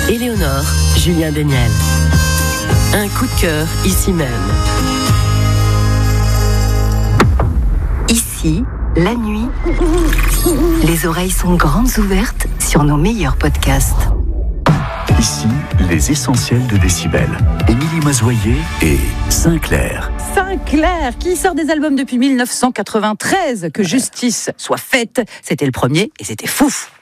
Éléonore, Julien Daniel. Un coup de cœur ici même. Ici, la nuit, les oreilles sont grandes ouvertes sur nos meilleurs podcasts. Ici, les essentiels de Décibel. Émilie Mazoyer et Sinclair. Sinclair, qui sort des albums depuis 1993. Que justice soit faite. C'était le premier et c'était fou.